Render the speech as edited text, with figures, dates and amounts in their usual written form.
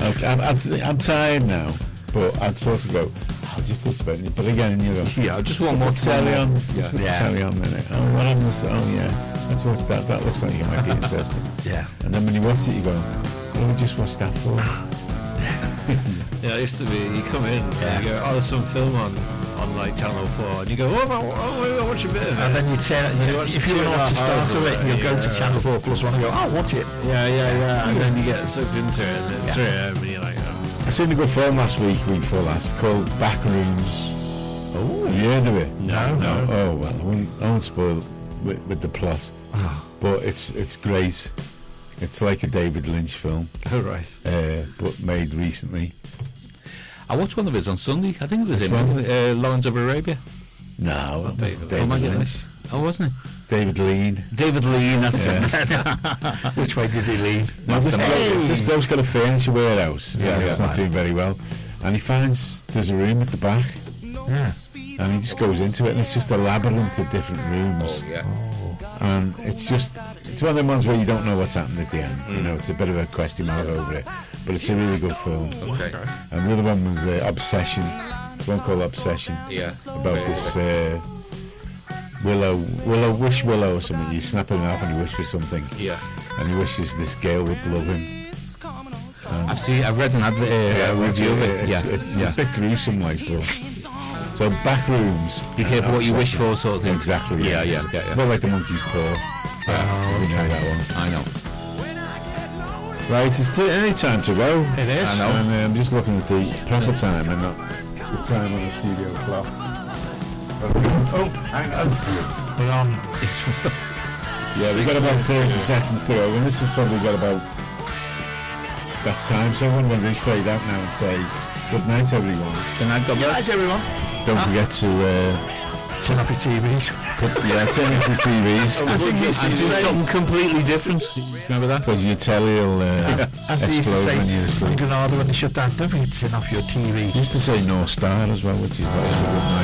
I'm tired now, but I'd sort of go, I'll just go to bed. But again, you go, Yeah, just one more telly on. Yeah. Telly on a minute. Oh, what happens? Oh, yeah. Let's watch that. That looks like it might be interesting. Yeah. And then when you watch it, you go, what we just watched that for? Yeah, it used to be, you come in and you go, oh, there's some film on like Channel 4, and you go, I'll watch a bit of it. And then you turn it, if you want to watch the start of it, you'll go to Channel 4 Plus 1 and go, I'll watch it. Yeah. And then you get sucked into it, and it's 3 a.m. and you're like, oh. I seen a good film last week before last, called Backrooms. Oh, have you heard of it? No. Oh, well, I won't spoil with the plot. But it's great. It's like a David Lynch film. Oh, right. But made recently. I watched one of his on Sunday. I think it was Which in Lawrence of Arabia. No, David Lynch. Oh, wasn't it? David Lean. David Lean, that's it. Which way did he lean? No, this bloke's got a furniture warehouse. Yeah, It's not doing very well. And he finds there's a room at the back. Yeah. And he just goes into it, and it's just a labyrinth of different rooms. Oh, yeah. And it's one of them ones where you don't know what's happened at the end. You know, it's a bit of a question mark over it, but it's a really good film. Okay. And the other one was Obsession. It's one called Obsession. Yeah. About this wish willow or something. You snap it in half and you wish for something. Yeah. And he wishes this girl would love him. I've read an advert review of it. It's a bit gruesome, like, but. So Backrooms. Be careful what you wish for, sort of thing. Exactly. Yeah. It's about like the monkey's paw. You know that one. I know. Right, it's any time to go. It is. I know. And I'm just looking at the proper time and not the time on the studio clock. Oh, hang on. We're on. Yeah, we've got about 30 seconds to go, and this has probably got about that time, so I'm going to fade out now and say good night, everyone. Good night, God bless. everyone. Don't forget to turn off your TVs. Turn off your TVs. I think you used to say something completely different. Remember that? Because your telly will as they used to explode say when you're asleep. in Granada when they shut down, don't forget to turn off your TV. You used to say North Star as well, which is what is a good night.